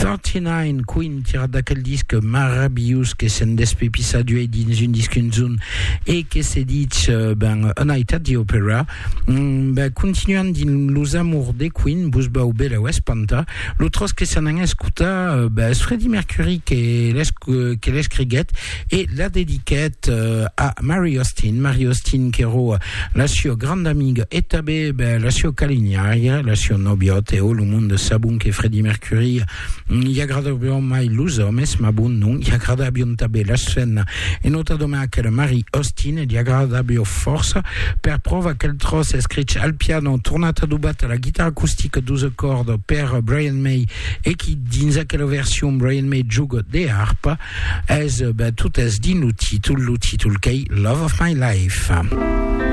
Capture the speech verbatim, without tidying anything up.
trentacinque Queen tira d'aquel disc meravigliós che s'en despepissa du dins un disc un zone e che se dit uh, ben A Night at the Opera um, ben continuant din los amours de Queen bus bau bela o espanta l'altros che s'en an escuta uh, ben Freddie Mercury che che l'escriguet e la dediquet uh, a Mary Austin Mary Austin che ero la sua grande amiga e tabe ben la sua calignaria la sua nobiot e o lo mondo sabun che Freddie Mercury gli aggradabion mai los homes ma bon non gli aggradabion tabe la scena e notadome che la Mary Austin gli aggradabion forza per prova che il tros è scritto al piano tornata dubat la chitarra acustica douze corde per Brian May e che dins quella versione Brian May gioca de harpa es ben tout es din lo titolo lo titolo che Love of My Life.